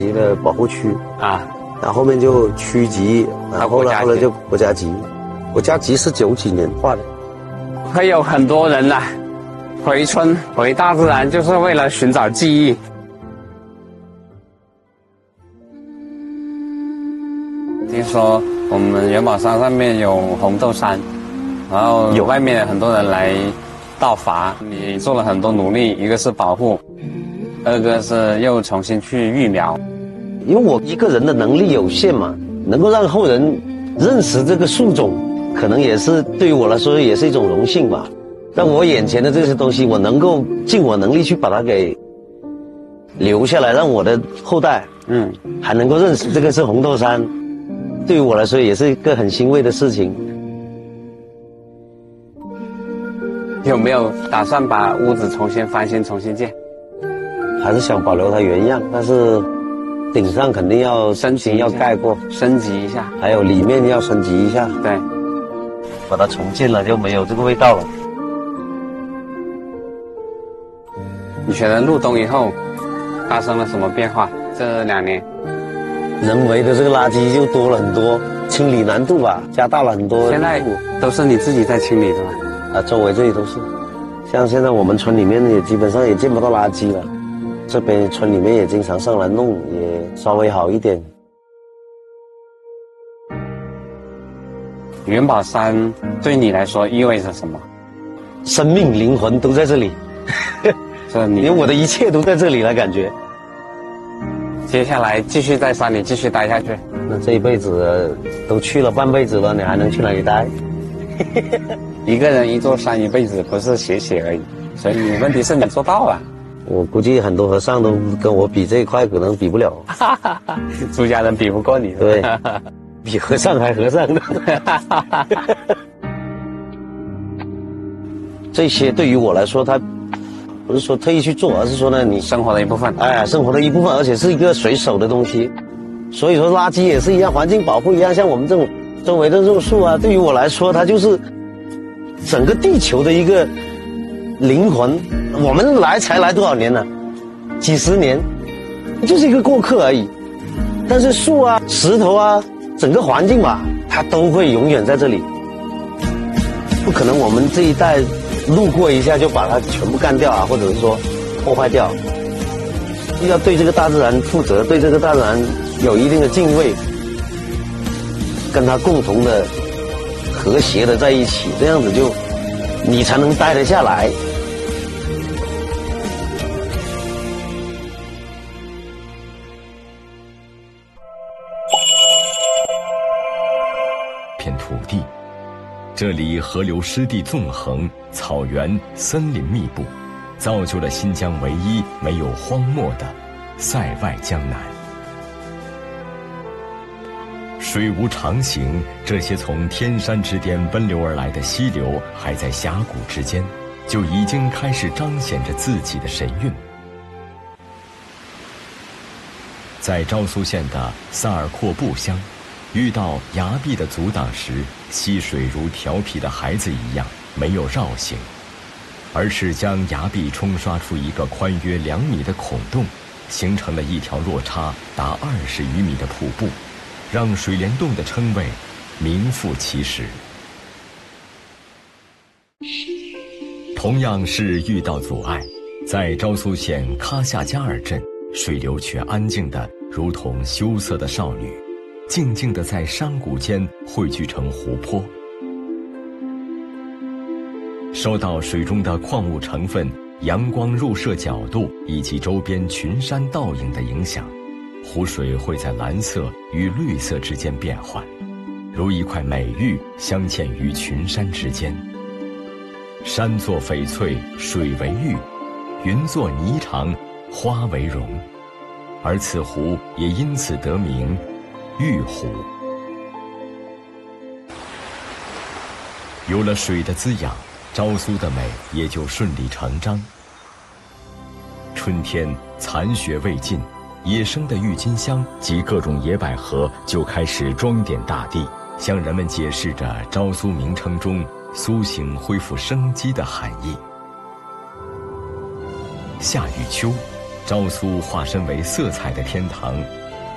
级的保护区啊， 然后后面就区级，然后后来就国家级。国家级是90几年画的。 会有很多人呐，回村回大自然，就是为了寻找记忆。听说我们元宝山上面有红豆杉，然后有外面很多人来盗伐，你做了很多努力，一个是保护，二个是又重新去育苗。 因为我一个人的能力有限嘛，能够让后人认识这个树种，可能也是对于我来说也是一种荣幸吧。让我眼前的这些东西，我能够尽我能力去把它给留下来，让我的后代还能够认识这个是红豆杉，对于我来说也是一个很欣慰的事情。 有没有打算把屋子重新翻新、重新建？ 还是想保留它原样，但是顶上肯定要升级， 要盖过， 升级一下， 还有里面要升级一下。 对， 把它重建了就没有这个味道了。 你选了入冬以后，发生了什么变化？这2年， 人为的这个垃圾就多了很多，清理难度吧加大了很多。 现在都是你自己在清理是吧？ 啊，周围这里都是，像现在我们村里面也基本上也见不到垃圾了，这边村里面也经常上来弄，也稍微好一点。 元宝山对你来说意味着什么？ 生命灵魂都在这里，因为我的一切都在这里了，感觉。 接下来继续在山里继续待下去。 那这一辈子都去了半辈子了，你还能去哪里待？ 一个人一座山一辈子不是写而已，所以你问题是你做到了。 我估计很多和尚都跟我比这一块，可能比不了。 出家人比不过你。 对，比和尚还和尚呢。这些对于我来说，它不是说特意去做，而是说呢，你生活的一部分。 哎，生活的一部分，而且是一个随手的东西。所以说，垃圾也是一样，环境保护一样，像我们这种周围的这种树啊，对于我来说，它就是整个地球的一个灵魂。我们才来多少年呢？几十年，就是一个过客而已。但是树啊、石头啊，整个环境吧，它都会永远在这里。不可能我们这一代路过一下就把它全部干掉啊，或者是说破坏掉。要对这个大自然负责，对这个大自然有一定的敬畏，跟它共同的和谐的在一起，这样子就你才能待得下来。 片土地，这里河流湿地纵横，草原森林密布，造就了新疆唯一没有荒漠的塞外江南。水无常形，这些从天山之巅奔流而来的溪流，还在峡谷之间，就已经开始彰显着自己的神韵。在昭苏县的萨尔阔布乡，遇到崖壁的阻挡时，溪水如调皮的孩子一样，没有绕行，而是将崖壁冲刷出一个宽约2米的孔洞，形成了一条落差达20余米的瀑布，让水帘洞的称谓名副其实。同样是遇到阻碍，在昭苏县喀夏加尔镇，水流却安静的如同羞涩的少女，静静地在山谷间汇聚成湖泊。受到水中的矿物成分、阳光入射角度以及周边群山倒影的影响，湖水会在蓝色与绿色之间变换，如一块美玉镶嵌于群山之间。山作翡翠，水为玉，云作霓裳，花为绒，而此湖也因此得名玉湖。有了水的滋养，昭苏的美也就顺理成章。春天残雪未尽，野生的郁金香及各种野百合就开始装点大地，向人们解释着昭苏名称中苏醒恢复生机的含义。夏与秋， 昭苏化身为色彩的天堂，